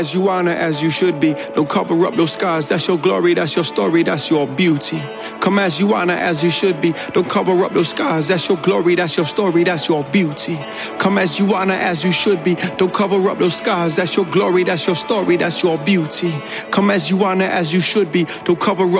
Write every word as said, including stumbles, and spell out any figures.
As you honor as you should be. Don't cover up those scars. That's your glory, that's your story, that's your beauty. Come as you honor as you should be. Don't cover up those scars. That's your glory, that's your story, that's your beauty. Come as you honor as you should be. Don't cover up those scars. That's your glory, that's your story, that's your beauty. Come as you honor as you should be. Don't cover up